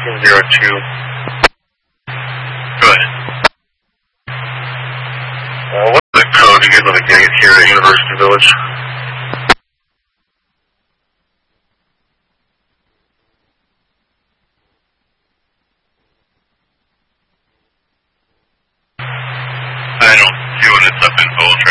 1602. Go ahead. What's the code you guys want to get here at University Village? I don't see when it's up in Ultra.